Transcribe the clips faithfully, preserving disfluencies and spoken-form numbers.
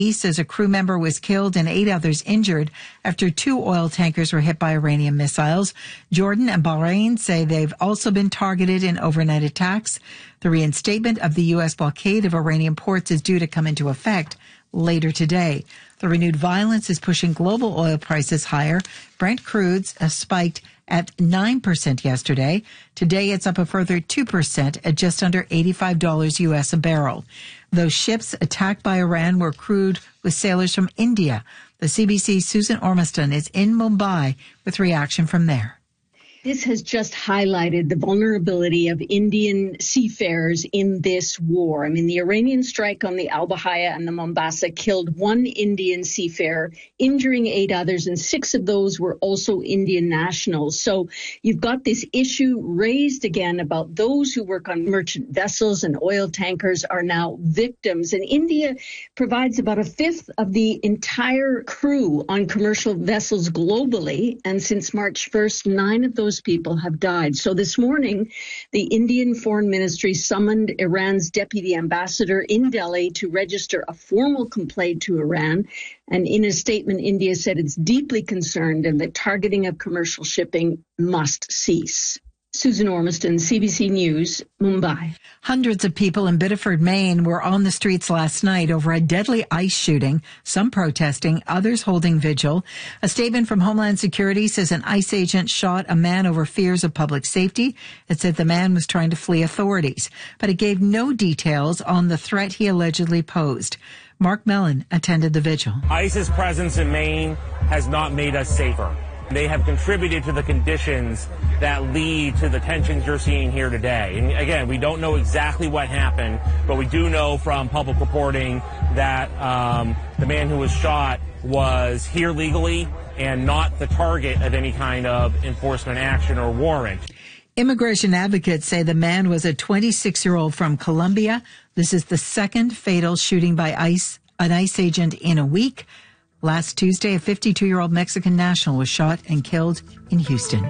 He says a crew member was killed and eight others injured after two oil tankers were hit by Iranian missiles. Jordan and Bahrain say they've also been targeted in overnight attacks. The reinstatement of the U S blockade of Iranian ports is due to come into effect later today. The renewed violence is pushing global oil prices higher. Brent crudes have spiked at nine percent yesterday. Today it's up a further two percent at just under eighty-five dollars U S a barrel. Those ships attacked by Iran were crewed with sailors from India. The C B C's Susan Ormiston is in Mumbai with reaction from there. This has just highlighted the vulnerability of Indian seafarers in this war. I mean, the Iranian strike on the Al Bahaya and the Mombasa killed one Indian seafarer, injuring eight others, and six of those were also Indian nationals. So you've got this issue raised again about those who work on merchant vessels and oil tankers are now victims. And India provides about a fifth of the entire crew on commercial vessels globally. And since March first, nine of those people have died. So this morning, the Indian Foreign Ministry summoned Iran's deputy ambassador in Delhi to register a formal complaint to Iran. And in a statement, India said it's deeply concerned and that targeting of commercial shipping must cease. Susan Ormiston, C B C News, Mumbai. Hundreds of people in Biddeford, Maine were on the streets last night over a deadly ICE shooting, some protesting, others holding vigil. A statement from Homeland Security says an ICE agent shot a man over fears of public safety. It said the man was trying to flee authorities, but it gave no details on the threat he allegedly posed. Mark Mellon attended the vigil. ICE's presence in Maine has not made us safer. They have contributed to the conditions that lead to the tensions you're seeing here today. And again, we don't know exactly what happened, but we do know from public reporting that um, the man who was shot was here legally and not the target of any kind of enforcement action or warrant. Immigration advocates say the man was a twenty-six-year-old from Colombia. This is the second fatal shooting by ICE, an ICE agent in a week. Last Tuesday, a fifty-two-year-old Mexican national was shot and killed in Houston.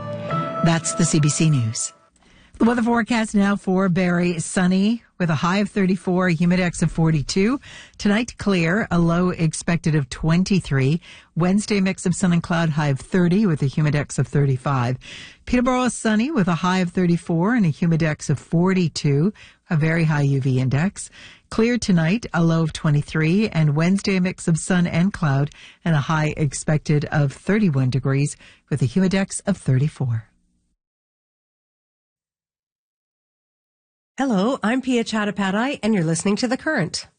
That's the C B C News. The weather forecast now for Barrie, sunny with a high of thirty-four, a humidex of forty-two. Tonight, clear, a low expected of twenty-three. Wednesday, mix of sun and cloud, high of thirty with a humidex of thirty-five. Peterborough, sunny with a high of thirty-four and a humidex of forty-two, a very high U V index. Clear tonight, a low of twenty-three, and Wednesday, a mix of sun and cloud, and a high expected of thirty-one degrees with a humidex of thirty-four. Hello, I'm Pia Chattopadhyay, and you're listening to The Current.